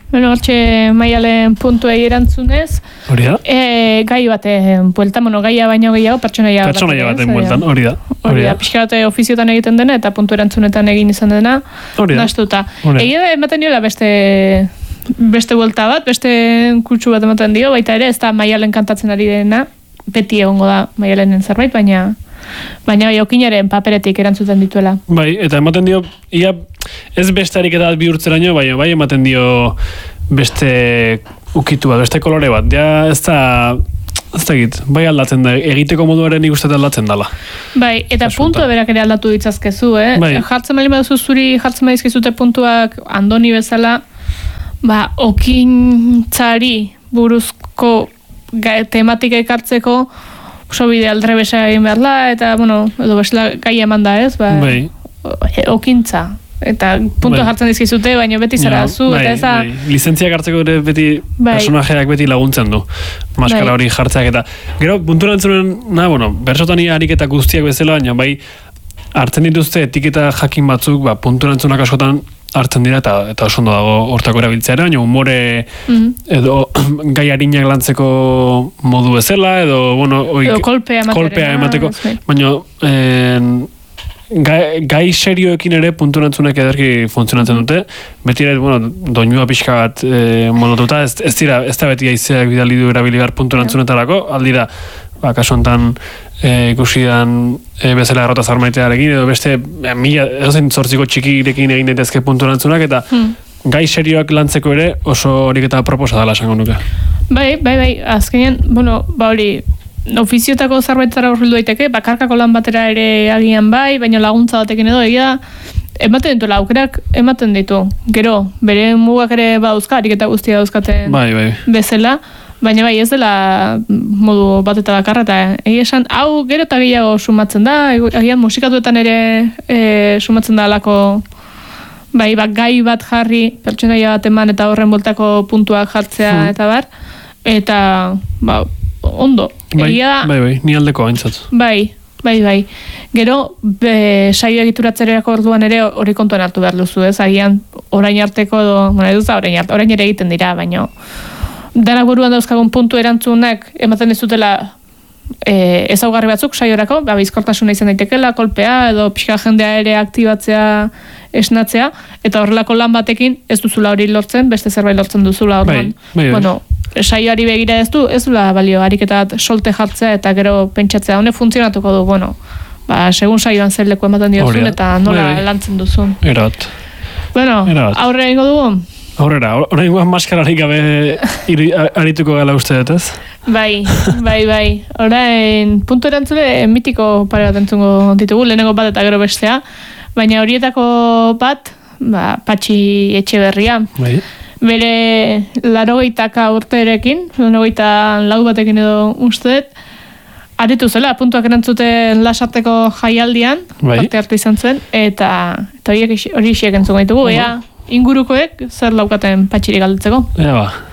Bueno, hortxe Maialen puntuei erantzunez. Hori da? Gai baten bueltan, gaia baino gehiago, pertsonaia baten bueltan, hori da. Hori da, pixka bat ofiziotan egiten dena, eta puntu erantzunetan egin izan dena, nastuta. Egia ematen diola beste buelta bat, beste kutsu bat ematen dio, baita ere, ez da Maialen kantatzen ari dena, beti egongo da Maialenen zerbait, baina okinaren paperetik erantzuten dituela. Bai, eta ematen dio, ia ez beste ariketa bihurtzeraino, bai ematen dio beste ukitu bat, beste kolore bat. Ja, ez da egit, bai aldatzen da, egiteko moduaren ikustetan aldatzen dela. Bai, eta puntua berak ere aldatu ditzazkezu, Jartzen bali baduzu zuri, jartzen badizkizute puntuak Andoni bezala, okintzari buruzko tematika ekartzeko, oso bide aldrebesa egin behar da, eta, edo besela gai eman da ez, okintza. Eta puntua jartzen dizkizute, baina beti zara zu, eta eza... Lizentziak hartzeko ere beti, personajeak beti laguntzen du, maskara hori jartzeak, eta gero, puntura entzunen, bersotan ariketa guztiak bezala, baina hartzen dituzte etiketa jakin batzuk, puntura entzunak askotan hartzen dira, eta oso ondo dago hortako erabiltzea ere, baina umore edo gai harinak lantzeko modu bezala, edo kolpea emateko, baina gai serioekin ere punturantzunek ederki funtzionatzen dute, beti ere, doinua pixka bat monotuta, ez da beti aizeak bidali du erabiligar punturantzunetarako, aldira, kasu honetan ikusidan bezala errota zarmaitearekin, edo beste edozein zortziko txikirekin egin daitezke punturantzunak, eta gai serioak lantzeko ere oso horik eta proposa dela esango nuke. Bai, azkenean, hori, ofiziotako zarbaitzara horrildu daiteke, bakarkako lan batera ere agian baina laguntza batekin edo egia ematen dituela, aukerak ematen ditu. Gero, bere mugak ere bauzka, ariketa guztia dauzkaten bezala, baina ez dela modu bat eta bakarra, eta egia esan, hau gero eta gehiago sumatzen da, agian musikatuetan ere sumatzen da alako gai bat jarri, pertsonaia bat eman eta horren boltako puntuak jartzea eta bar, eta ondo. Bai, ni aldeko haintzat. Bai. Gero, saio egituratzerako orduan ere hori kontuan hartu behar duzu, ez? Agian, orain arteko orain ere egiten dira, baina dara buruan dauzkagun puntu erantzunak ematen dizutela ezaugarri batzuk saiorako, bizkortasuna izan daitekela, kolpea, edo pixka jendea ere aktibatzea, esnatzea, eta horrelako lan batekin ez duzula hori lortzen, beste zerbait lortzen duzula orduan. Saioari begira ez dula balio, ariketa solte jartzea eta gero pentsatzea, honek funtzionatuko du, segun saioan zer leku ematen diozun eta nola lantzen duzun. Erat. Aurrera ingo dugu? Aurrera, orain maskararik gabe arituko gala uste dut, ez? Bai. Orain, puntu erantzule mitiko pare bat entzungo ditugu, lehenengo bat eta gero bestea, baina horietako bat, Patxi Etxeberria. Bere 80 urterekin, 84 batekin edo usteet, aritu zela, puntuak erantzuten lasarteko jaialdian, parte hartu izan zen, eta hori isiek entzungo ditugu, ingurukoek zer laukaten Patxiri galdetzeko.